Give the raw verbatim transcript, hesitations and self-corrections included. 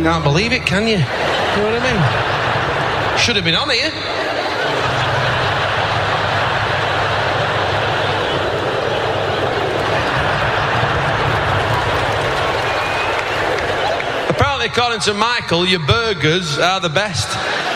Can't believe it, can you? You know what I mean? Should have been on here. Apparently, according to Michael, your burgers are the best.